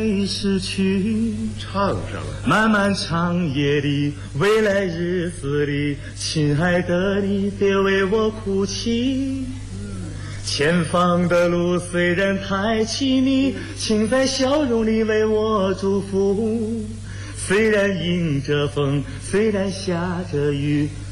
逝去， 唱上了。 漫漫长夜里，未来日子里，亲爱的你别为我哭泣。前方的路虽然太凄迷，请在笑容里为我祝福。虽然迎着风，虽然下着雨，